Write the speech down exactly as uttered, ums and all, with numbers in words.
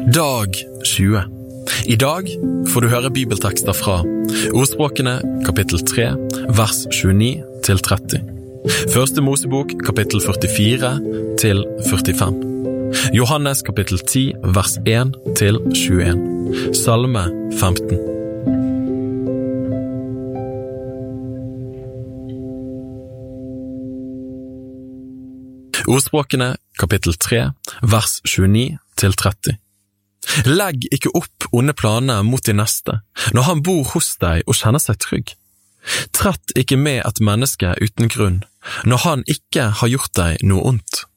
Dag tjue. I dag får du høre bibeltekster fra Ordspråkene kapittel tre, vers tjueni til tretti. Første Mosebok kapittel førtifire til førtifem. Johannes kapittel ti, vers en til tjueen. Salme femten. Ordspråkene kapittel tre, vers tjueni til tretti. Legg ikke opp onde planer mot din neste, når han bor hos deg og kjenner seg trygg. Trett ikke med et menneske uten grunn, når han ikke har gjort deg noe ondt.